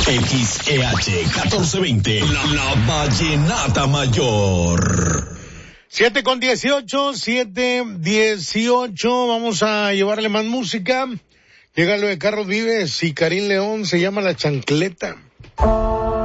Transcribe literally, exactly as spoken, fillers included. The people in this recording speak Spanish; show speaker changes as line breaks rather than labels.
X E H catorce veinte, la, la Vallenata Mayor.
Siete con dieciocho, siete dieciocho, vamos a llevarle más música. Llega lo de Carlos Vives y Karim León, se llama La Chancleta.